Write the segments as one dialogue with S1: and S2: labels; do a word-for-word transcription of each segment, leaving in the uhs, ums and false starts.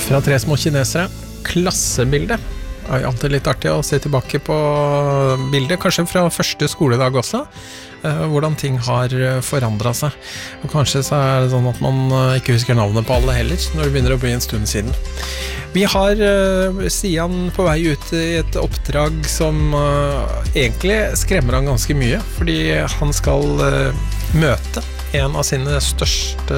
S1: Fra tre små kinesere, klassebilde. Det er alltid litt artig å se tilbake på bildet, kanskje fra første skoledag også, hvordan ting har forandret seg. Og kanskje så er det sånn at man ikke husker navnet på alle heller, når det begynner å bli en stund siden. Vi har Stian på vei ut i et oppdrag som egentlig skremmer han ganske mye, fordi han skal møte en av sine største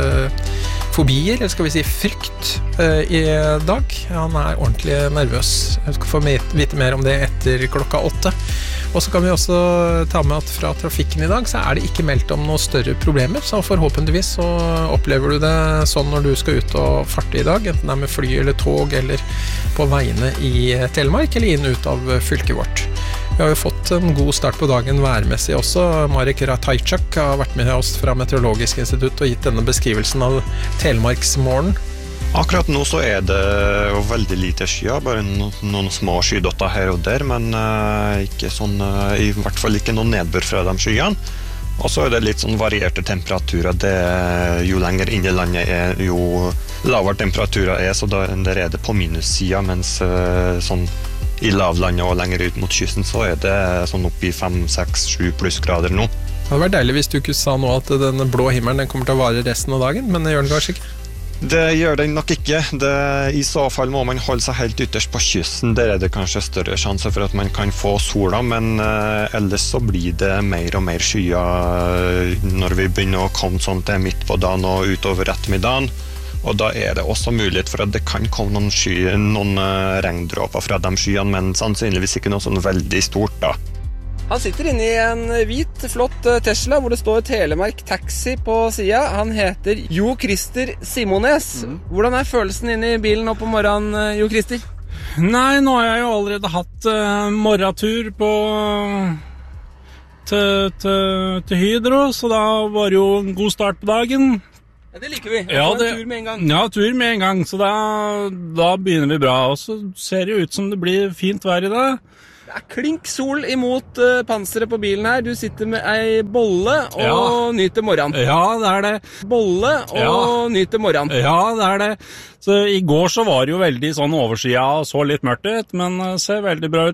S1: fobier, eller skal vi si frykt, i dag. Han er ordentlig nervøs. Jeg skal få vite mer om det etter klokka åtte. Og så kan vi også ta med at fra trafikken i dag så er det ikke meldt om noen større problemer, så forhåpentligvis så opplever du det sånn når du skal ut og farte i dag, enten det er med fly eller tog eller på veiene i Telemark eller inn ut av fylket vårt. Vi har jo fått en god start på dagen værmessig også. Marek Ratajczak har vært med oss fra Meteorologisk institutt og gitt denne beskrivelsen av Telemarksmorgen.
S2: Akkurat nå så er det jo veldig lite skyer, bare noen, noen små skydotter her og der, men uh, ikke sånn, uh, i hvert fall ikke noen nedbør fra de skyene. Og så er det litt sånn varierte temperaturer. Det, jo lenger inn i landet er, jo lavere temperaturer er, så da er det på minussiden, mens uh, sånn i lavlandet og lenger ut mot kysten så er det sånn opp i fem, seks, sju plussgrader nå.
S1: Det hadde vært deilig hvis du ikke sa nå at den blå himmelen den kommer til å vare resten av dagen, men det gjør den kanskje ikke.
S2: Det gjør den nok ikke. Det, I så fall må man holde seg helt ytterst på kysten. Der er det kanskje større sjanse for at man kan få sola, men uh, ellers så blir det mer og mer skyer når vi begynner å komme sånn til midt på dagen og utover ettermiddagen. Og da er det også mulighet for at det kan komme noen, sky, noen uh, regndråper fra de skyene, men sannsynligvis ikke noe sånn veldig stort da.
S3: Han sitter inne i en hvit, flott Tesla hvor det står Telemark Taxi på siden. Han heter Jo Christer Simones. Mm. Hvordan er følelsen inne i bilen nå på morgenen, Jo Christer?
S4: Nei, nå har jeg jo allerede hatt uh, morgentur på til, til, til Hydro, så da var det jo en god start på dagen.
S3: Ja, det liker vi.
S4: Ja, det,
S3: tur med en gang.
S4: Ja, tur med en gang, så da, da begynner vi bra. Og så ser det ut som det blir fint vær i dag.
S3: Det er klink sol imot uh, panseret på bilen her. Du sitter med ei bolle og
S4: ja.
S3: nyter morgenen.
S4: Ja, det er det.
S3: Bolle og
S4: ja.
S3: nyter morgenen.
S4: Ja, det er det. Så i går så var det jo veldig sånn oversida og så litt mørkt ut, men uh, ser veldig bra ut